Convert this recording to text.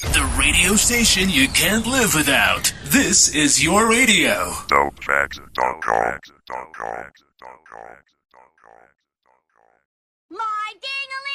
The radio station you can't live without. This is your radio. Dopefacts.com.